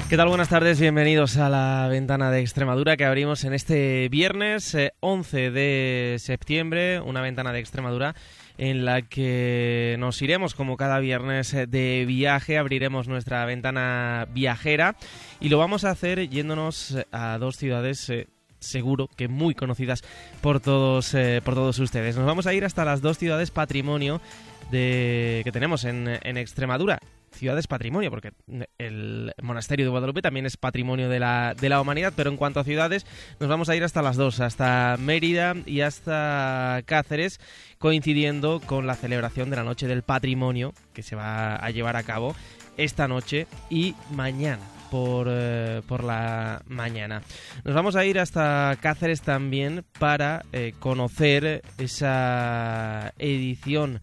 ¿Qué tal? Buenas tardes, bienvenidos a la ventana de Extremadura que abrimos en este viernes 11 de septiembre, una ventana de Extremadura en la que nos iremos como cada viernes de viaje, abriremos nuestra ventana viajera y lo vamos a hacer yéndonos a dos ciudades seguro que muy conocidas por todos ustedes. Nos vamos a ir hasta las dos ciudades patrimonio que tenemos en Extremadura. Ciudades patrimonio, porque el monasterio de Guadalupe también es patrimonio de la humanidad, pero en cuanto a ciudades nos vamos a ir hasta las dos, hasta Mérida y hasta Cáceres, coincidiendo con la celebración de la Noche del Patrimonio, que se va a llevar a cabo esta noche y mañana, por la mañana. Nos vamos a ir hasta Cáceres también para conocer esa edición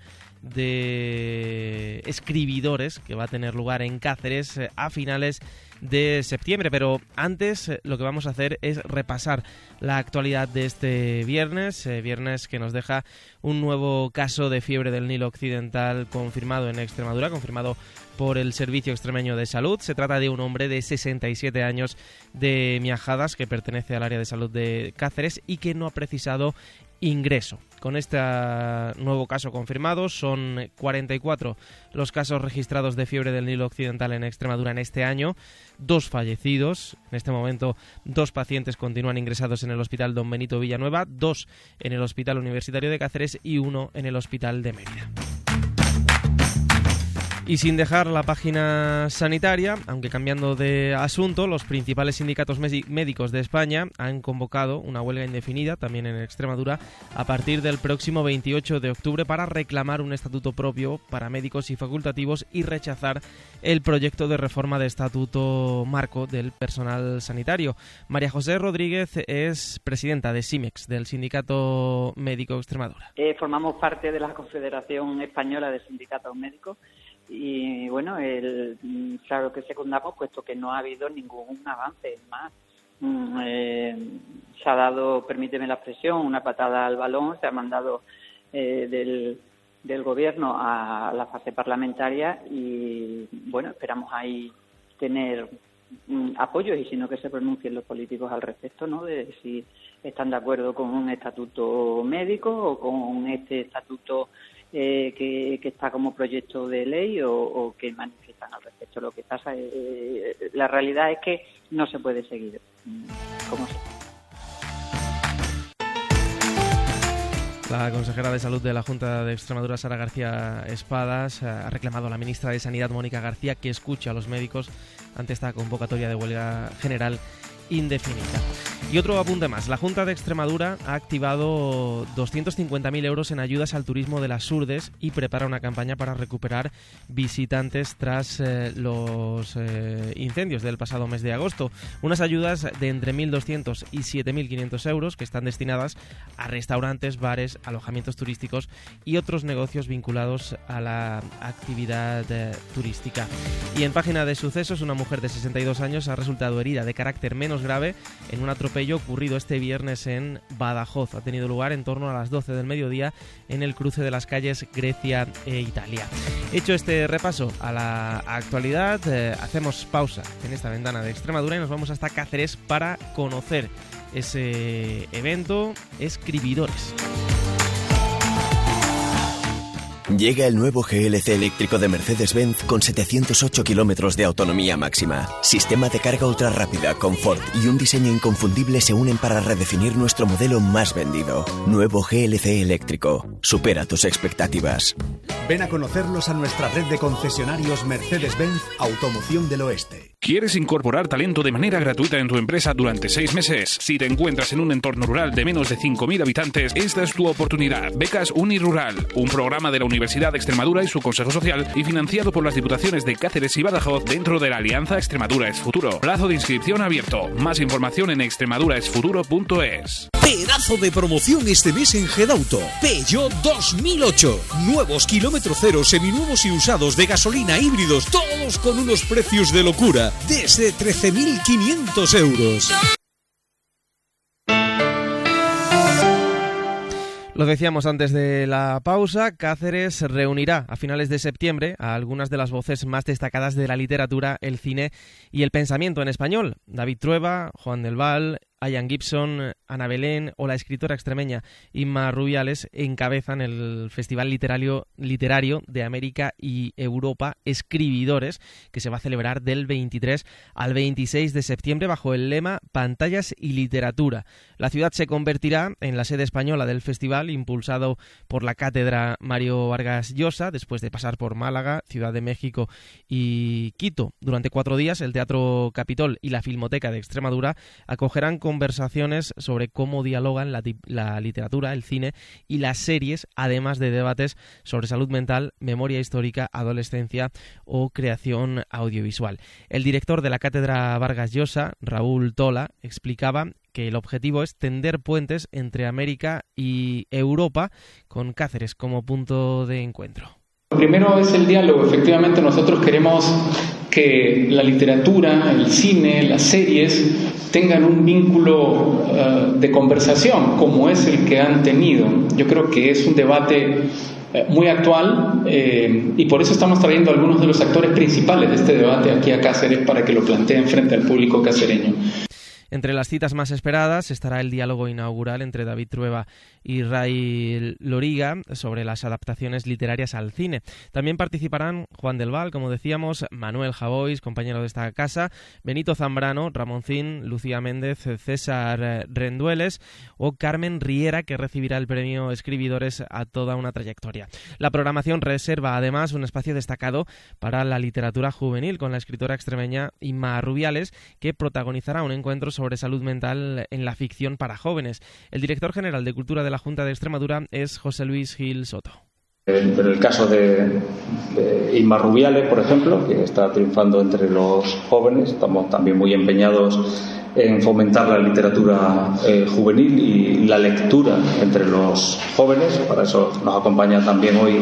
de escribidores que va a tener lugar en Cáceres a finales de septiembre, pero antes lo que vamos a hacer es repasar la actualidad de este viernes que nos deja un nuevo caso de fiebre del Nilo Occidental confirmado en Extremadura, confirmado por el Servicio Extremeño de Salud. Se trata de un hombre de 67 años de Miajadas que pertenece al área de salud de Cáceres y que no ha precisado ingreso. Con este nuevo caso confirmado, son 44 los casos registrados de fiebre del Nilo Occidental en Extremadura en este año, 2 fallecidos. En este momento, 2 pacientes continúan ingresados en el Hospital Don Benito Villanueva, 2 en el Hospital Universitario de Cáceres y 1 en el Hospital de Mérida. Y sin dejar la página sanitaria, aunque cambiando de asunto, los principales sindicatos médicos de España han convocado una huelga indefinida, también en Extremadura, a partir del próximo 28 de octubre para reclamar un estatuto propio para médicos y facultativos y rechazar el proyecto de reforma de estatuto marco del personal sanitario. María José Rodríguez es presidenta de SIMEX, del Sindicato Médico Extremadura. Formamos parte de la Confederación Española de Sindicatos Médicos. Y bueno, claro que secundamos, puesto que no ha habido ningún avance más. Se ha dado, permíteme la expresión, una patada al balón, se ha mandado del gobierno a la fase parlamentaria y bueno, esperamos ahí tener apoyo y si no que se pronuncien los políticos al respecto, ¿no? De si están de acuerdo con un estatuto médico o con este estatuto que está como proyecto de ley o que manifiestan al respecto. Lo que pasa la realidad es que no se puede seguir como se. La consejera de Salud de la Junta de Extremadura, Sara García Espadas, ha reclamado a la ministra de Sanidad, Mónica García, que escuche a los médicos ante esta convocatoria de huelga general indefinida. Y otro apunte más. La Junta de Extremadura ha activado 250.000 euros en ayudas al turismo de las Surdes y prepara una campaña para recuperar visitantes tras los incendios del pasado mes de agosto. Unas ayudas de entre 1.200 y 7.500 euros que están destinadas a restaurantes, bares, alojamientos turísticos y otros negocios vinculados a la actividad turística. Y en página de sucesos, una mujer de 62 años ha resultado herida de carácter menos grave en un atropello ocurrido este viernes en Badajoz. Ha tenido lugar en torno a las 12 del mediodía en el cruce de las calles Grecia e Italia. Hecho este repaso a la actualidad, hacemos pausa en esta ventana de Extremadura y nos vamos hasta Cáceres para conocer ese evento Escribidores. Llega el nuevo GLC eléctrico de Mercedes-Benz con 708 kilómetros de autonomía máxima. Sistema de carga ultra rápida, confort y un diseño inconfundible se unen para redefinir nuestro modelo más vendido. Nuevo GLC eléctrico. Supera tus expectativas. Ven a conocerlos a nuestra red de concesionarios Mercedes-Benz Automoción del Oeste. ¿Quieres incorporar talento de manera gratuita en tu empresa durante 6 meses? Si te encuentras en un entorno rural de menos de 5.000 habitantes, esta es tu oportunidad. Becas Unirural, un programa de la Universidad de Extremadura y su Consejo Social y financiado por las Diputaciones de Cáceres y Badajoz dentro de la Alianza Extremadura es Futuro. Plazo de inscripción abierto. Más información en extremaduraesfuturo.es. Pedazo de promoción este mes en Gedauto. Peugeot 2008. Nuevos kilómetro cero, seminuevos y usados de gasolina híbridos, todos con unos precios de locura. Desde 13.500 euros. Lo decíamos antes de la pausa, Cáceres reunirá a finales de septiembre a algunas de las voces más destacadas de la literatura, el cine y el pensamiento en español. David Trueba, Juan del Val, Ian Gibson, Ana Belén o la escritora extremeña Inma Rubiales encabezan el Festival Literario de América y Europa Escribidores, que se va a celebrar del 23 al 26 de septiembre bajo el lema Pantallas y Literatura. La ciudad se convertirá en la sede española del festival, impulsado por la Cátedra Mario Vargas Llosa, después de pasar por Málaga, Ciudad de México y Quito. Durante 4 días, el Teatro Capitol y la Filmoteca de Extremadura acogerán conversaciones sobre cómo dialogan la literatura, el cine y las series, además de debates sobre salud mental, memoria histórica, adolescencia o creación audiovisual. El director de la Cátedra Vargas Llosa, Raúl Tola, explicaba que el objetivo es tender puentes entre América y Europa, con Cáceres como punto de encuentro. Primero es el diálogo. Efectivamente, nosotros queremos que la literatura, el cine, las series tengan un vínculo de conversación como es el que han tenido. Yo creo que es un debate muy actual y por eso estamos trayendo a algunos de los actores principales de este debate aquí a Cáceres para que lo planteen frente al público cacereño. Entre las citas más esperadas estará el diálogo inaugural entre David Trueba y Ray Loriga sobre las adaptaciones literarias al cine. También participarán Juan del Val, como decíamos, Manuel Javois, compañero de esta casa, Benito Zambrano, Ramoncín, Lucía Méndez, César Rendueles o Carmen Riera, que recibirá el premio Escribidores a toda una trayectoria. La programación reserva además un espacio destacado para la literatura juvenil con la escritora extremeña Inma Rubiales, que protagonizará un encuentro sobre salud mental en la ficción para jóvenes. El director general de Cultura de la Junta de Extremadura es José Luis Gil Soto. En el caso de Inma Rubiales, por ejemplo, que está triunfando entre los jóvenes, estamos también muy empeñados en fomentar la literatura juvenil y la lectura entre los jóvenes. Para eso nos acompaña también hoy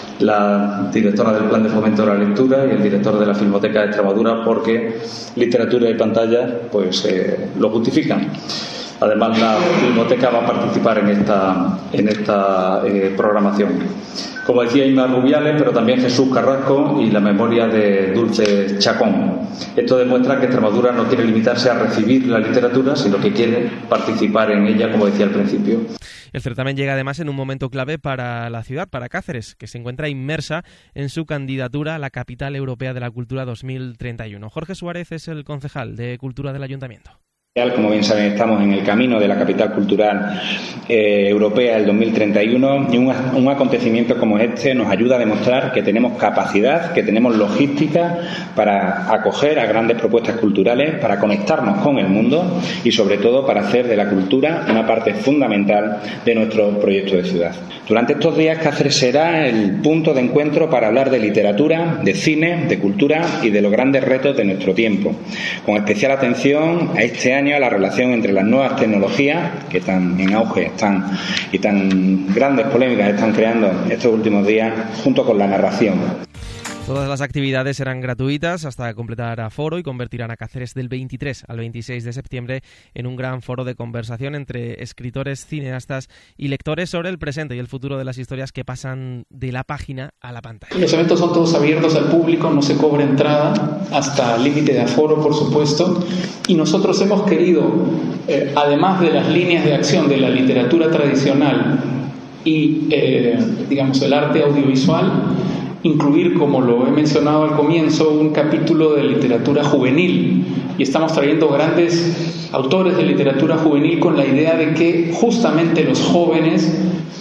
la directora del Plan de Fomento de la Lectura y el director de la Filmoteca de Extremadura, porque literatura y pantalla pues lo justifican. Además, la Filmoteca va a participar en esta programación. Como decía Inma Rubiales, pero también Jesús Carrasco y la memoria de Dulce Chacón. Esto demuestra que Extremadura no quiere limitarse a recibir la literatura, sino que quiere participar en ella, como decía al principio. El certamen llega además en un momento clave para la ciudad, para Cáceres, que se encuentra inmersa en su candidatura a la Capital Europea de la Cultura 2031. Jorge Suárez es el concejal de Cultura del Ayuntamiento. Como bien saben, estamos en el camino de la capital cultural europea del 2031 y un acontecimiento como este nos ayuda a demostrar que tenemos capacidad, que tenemos logística para acoger a grandes propuestas culturales, para conectarnos con el mundo y sobre todo para hacer de la cultura una parte fundamental de nuestro proyecto de ciudad. Durante estos días Cáceres será el punto de encuentro para hablar de literatura, de cine, de cultura y de los grandes retos de nuestro tiempo, con especial atención a este año a la relación entre las nuevas tecnologías que están en auge y tan grandes polémicas están creando estos últimos días, junto con la narración. Todas las actividades serán gratuitas hasta completar aforo y convertirán a Cáceres del 23 al 26 de septiembre en un gran foro de conversación entre escritores, cineastas y lectores sobre el presente y el futuro de las historias que pasan de la página a la pantalla. Los eventos son todos abiertos al público, no se cobra entrada, hasta límite de aforo, por supuesto, y nosotros hemos querido, además de las líneas de acción de la literatura tradicional y, digamos, el arte audiovisual, incluir, como lo he mencionado al comienzo, un capítulo de literatura juvenil, y estamos trayendo grandes autores de literatura juvenil con la idea de que justamente los jóvenes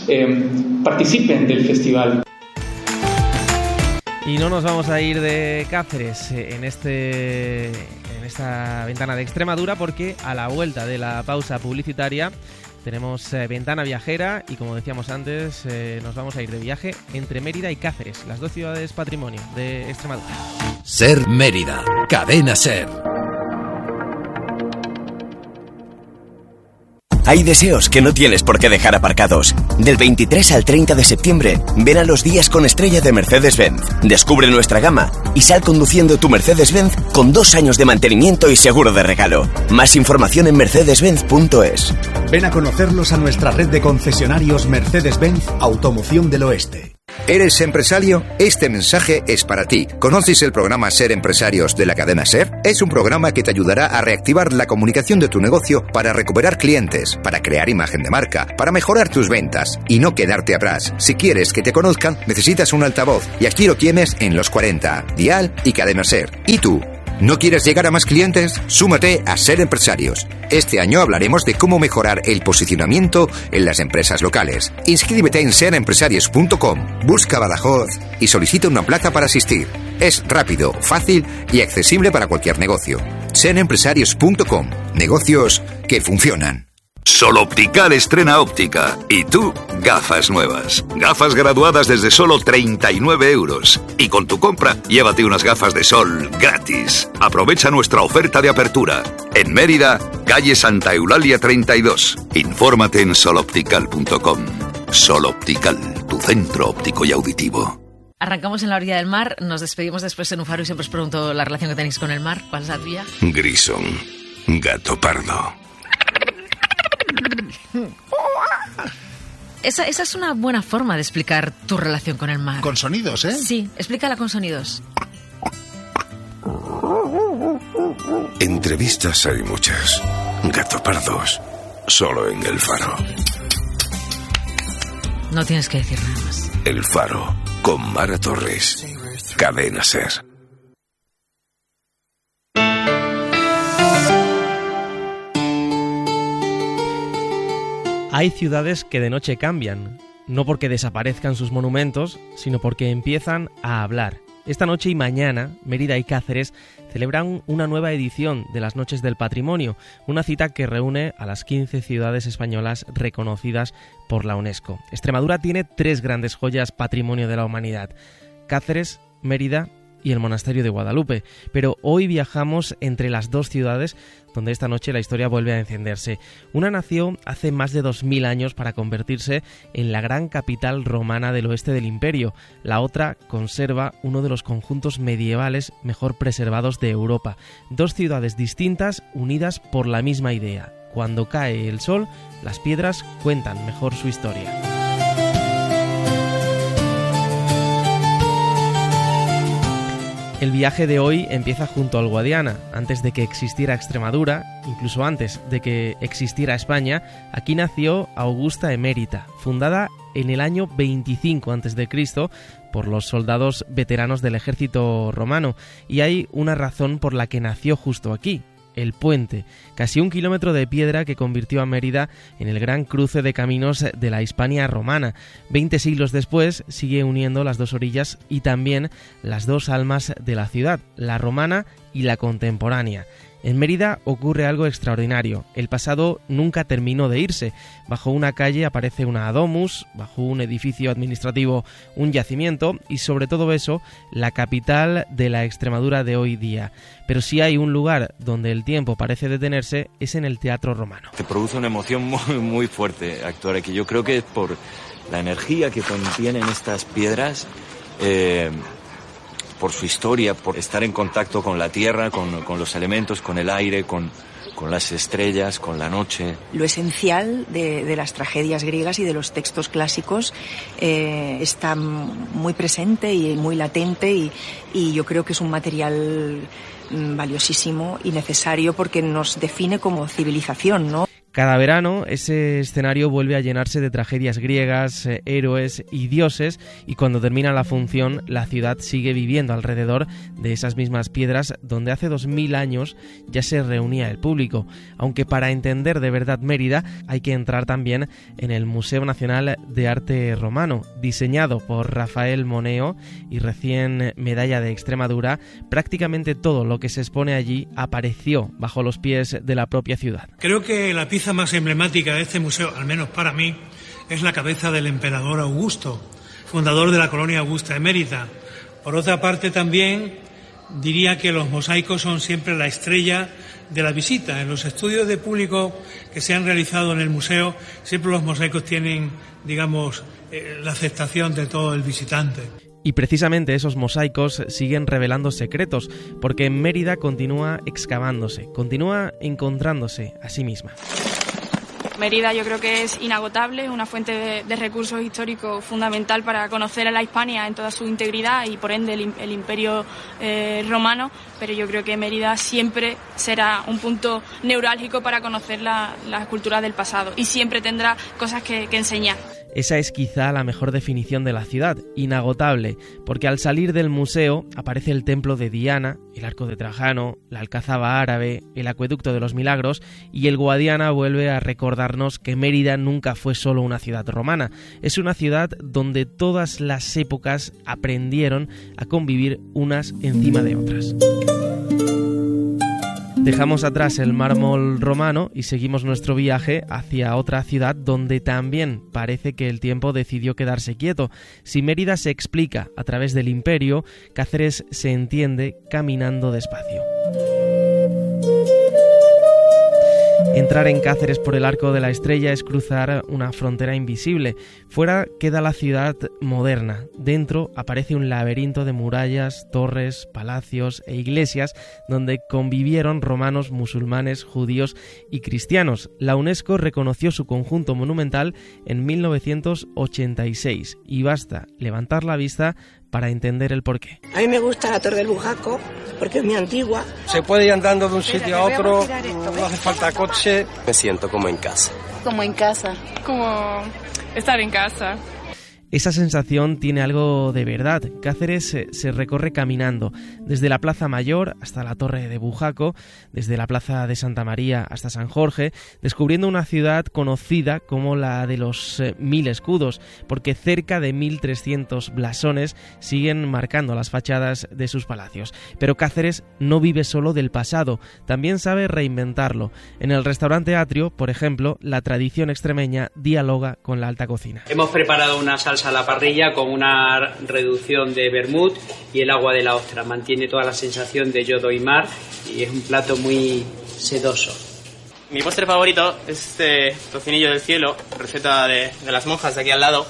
participen del festival. Y no nos vamos a ir de Cáceres en esta ventana de Extremadura, porque a la vuelta de la pausa publicitaria tenemos ventana viajera y, como decíamos antes, nos vamos a ir de viaje entre Mérida y Cáceres, las dos ciudades patrimonio de Extremadura. Ser Mérida, cadena Ser. Hay deseos que no tienes por qué dejar aparcados. Del 23 al 30 de septiembre, ven a los días con estrella de Mercedes-Benz. Descubre nuestra gama y sal conduciendo tu Mercedes-Benz con 2 años de mantenimiento y seguro de regalo. Más información en mercedes-benz.es. Ven a conocerlos a nuestra red de concesionarios Mercedes-Benz Automoción del Oeste. ¿Eres empresario? Este mensaje es para ti. ¿Conoces el programa Ser Empresarios de la cadena SER? Es un programa que te ayudará a reactivar la comunicación de tu negocio para recuperar clientes, para crear imagen de marca, para mejorar tus ventas y no quedarte atrás. Si quieres que te conozcan, necesitas un altavoz y aquí lo tienes en Los 40, Dial y Cadena SER. ¿Y tú? ¿No quieres llegar a más clientes? Súmate a Ser Empresarios. Este año hablaremos de cómo mejorar el posicionamiento en las empresas locales. Inscríbete en serempresarios.com, busca Badajoz y solicita una plaza para asistir. Es rápido, fácil y accesible para cualquier negocio. Serempresarios.com, negocios que funcionan. Sol Optical estrena óptica. Y tú, gafas nuevas. Gafas graduadas desde solo 39 euros. Y con tu compra, llévate unas gafas de sol gratis. Aprovecha nuestra oferta de apertura. En Mérida, calle Santa Eulalia 32. Infórmate en soloptical.com. Sol Optical, tu centro óptico y auditivo. Arrancamos en la orilla del mar, nos despedimos después en un faro y siempre os pregunto la relación que tenéis con el mar. ¿Cuál es la tuya? Grison, gato pardo. Esa es una buena forma de explicar tu relación con el mar. Con sonidos, ¿eh? Sí, explícala con sonidos. Entrevistas hay muchas. Gato pardos, solo en El Faro. No tienes que decir nada más. El Faro, con Mara Torres. Cadena SER. Hay ciudades que de noche cambian, no porque desaparezcan sus monumentos, sino porque empiezan a hablar. Esta noche y mañana, Mérida y Cáceres celebran una nueva edición de las Noches del Patrimonio, una cita que reúne a las 15 ciudades españolas reconocidas por la UNESCO. Extremadura tiene 3 grandes joyas patrimonio de la humanidad: Cáceres, Mérida y el Monasterio de Guadalupe. Pero hoy viajamos entre las 2 ciudades donde esta noche la historia vuelve a encenderse. Una nació hace más de 2000 años para convertirse en la gran capital romana del oeste del imperio. La otra conserva uno de los conjuntos medievales mejor preservados de Europa. 2 ciudades distintas unidas por la misma idea. Cuando cae el sol, las piedras cuentan mejor su historia. El viaje de hoy empieza junto al Guadiana. Antes de que existiera Extremadura, incluso antes de que existiera España, aquí nació Augusta Emérita, fundada en el año 25 a.C. por los soldados veteranos del ejército romano. Y hay una razón por la que nació justo aquí: el puente, casi 1 kilómetro de piedra que convirtió a Mérida en el gran cruce de caminos de la Hispania romana. 20 siglos después sigue uniendo las 2 orillas y también las 2 almas de la ciudad, la romana y la contemporánea. En Mérida ocurre algo extraordinario. El pasado nunca terminó de irse. Bajo una calle aparece una domus, bajo un edificio administrativo un yacimiento y sobre todo eso, la capital de la Extremadura de hoy día. Pero si hay un lugar donde el tiempo parece detenerse, es en el Teatro Romano. Te produce una emoción muy fuerte actuar aquí. Yo creo que es por la energía que contienen estas piedras, por su historia, por estar en contacto con la tierra, con los elementos, con el aire, con las estrellas, con la noche. Lo esencial de las tragedias griegas y de los textos clásicos está muy presente y muy latente y yo creo que es un material valiosísimo y necesario porque nos define como civilización, ¿no? Cada verano ese escenario vuelve a llenarse de tragedias griegas, héroes y dioses, y cuando termina la función la ciudad sigue viviendo alrededor de esas mismas piedras donde hace 2000 años ya se reunía el público. Aunque para entender de verdad Mérida hay que entrar también en el Museo Nacional de Arte Romano, diseñado por Rafael Moneo y recién medalla de Extremadura. Prácticamente todo lo que se expone allí apareció bajo los pies de la propia ciudad. Creo que la pieza más emblemática de este museo, al menos para mí, es la cabeza del emperador Augusto, fundador de la colonia Augusta Emérita. Por otra parte también diría que los mosaicos son siempre la estrella de la visita. En los estudios de público que se han realizado en el museo, siempre los mosaicos tienen, digamos, la aceptación de todo el visitante. Y precisamente esos mosaicos siguen revelando secretos, porque en Mérida continúa excavándose, continúa encontrándose a sí misma. Mérida yo creo que es inagotable, una fuente de recursos históricos fundamental para conocer a la Hispania en toda su integridad y por ende el Imperio romano, pero yo creo que Mérida siempre será un punto neurálgico para conocer las culturas del pasado y siempre tendrá cosas que enseñar. Esa es quizá la mejor definición de la ciudad, inagotable, porque al salir del museo aparece el templo de Diana, el arco de Trajano, la alcazaba árabe, el acueducto de los Milagros, y el Guadiana vuelve a recordarnos que Mérida nunca fue solo una ciudad romana, es una ciudad donde todas las épocas aprendieron a convivir unas encima de otras. Dejamos atrás el mármol romano y seguimos nuestro viaje hacia otra ciudad donde también parece que el tiempo decidió quedarse quieto. Si Mérida se explica a través del imperio, Cáceres se entiende caminando despacio. Entrar en Cáceres por el Arco de la Estrella es cruzar una frontera invisible. Fuera queda la ciudad moderna. Dentro aparece un laberinto de murallas, torres, palacios e iglesias donde convivieron romanos, musulmanes, judíos y cristianos. La UNESCO reconoció su conjunto monumental en 1986 y basta levantar la vista para entender el porqué. A mí me gusta la Torre del Bujaco porque es muy antigua. Se puede ir andando de un sitio a otro, no hace falta coche. Me siento como en casa. Como en casa. Como estar en casa. Esa sensación tiene algo de verdad. Cáceres se recorre caminando, desde la Plaza Mayor hasta la Torre de Bujaco, desde la Plaza de Santa María hasta San Jorge, descubriendo una ciudad conocida como la de los 1000 escudos, porque cerca de 1300 blasones siguen marcando las fachadas de sus palacios. Pero Cáceres no vive solo del pasado, también sabe reinventarlo. En el restaurante Atrio, por ejemplo, la tradición extremeña dialoga con la alta cocina. Hemos preparado una salsa a la parrilla con una reducción de vermut y el agua de la ostra. Mantiene toda la sensación de yodo y mar y es un plato muy sedoso. Mi postre favorito es este tocinillo del cielo, receta de las monjas de aquí al lado,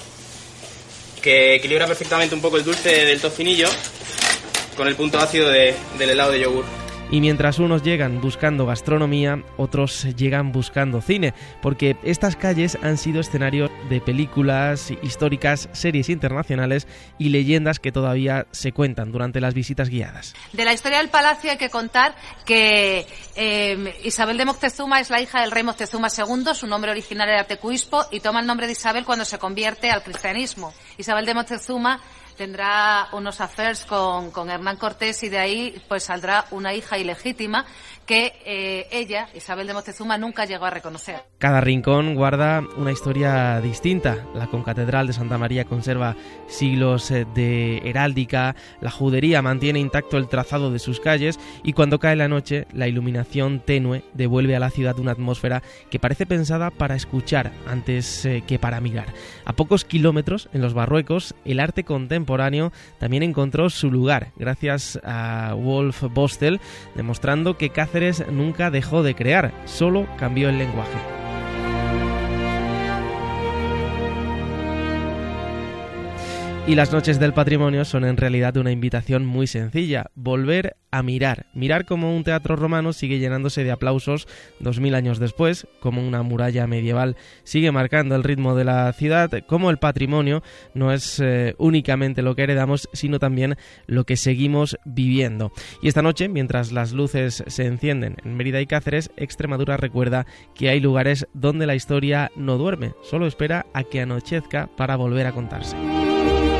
que equilibra perfectamente un poco el dulce del tocinillo con el punto ácido del helado de yogur. Y mientras unos llegan buscando gastronomía, otros llegan buscando cine, porque estas calles han sido escenarios de películas históricas, series internacionales y leyendas que todavía se cuentan durante las visitas guiadas. De la historia del palacio hay que contar que Isabel de Moctezuma es la hija del rey Moctezuma II, su nombre original era Tecuispo y toma el nombre de Isabel cuando se convierte al cristianismo. Isabel de Moctezuma tendrá unos affairs con Hernán Cortés y de ahí pues saldrá una hija ilegítima que ella, Isabel de Moctezuma, nunca llegó a reconocer. Cada rincón guarda una historia distinta. La concatedral de Santa María conserva siglos de heráldica, la judería mantiene intacto el trazado de sus calles y cuando cae la noche, la iluminación tenue devuelve a la ciudad una atmósfera que parece pensada para escuchar antes que para mirar. A pocos kilómetros, en los Barruecos, el arte contemporáneo también encontró su lugar, gracias a Wolf Bostel, demostrando que Cáceres nunca dejó de crear, solo cambió el lenguaje. Y las noches del patrimonio son en realidad una invitación muy sencilla, volver a mirar como un teatro romano sigue llenándose de aplausos 2000 años después, como una muralla medieval sigue marcando el ritmo de la ciudad, como el patrimonio no es únicamente lo que heredamos, sino también lo que seguimos viviendo. Y esta noche, mientras las luces se encienden en Mérida y Cáceres, Extremadura recuerda que hay lugares donde la historia no duerme, solo espera a que anochezca para volver a contarse.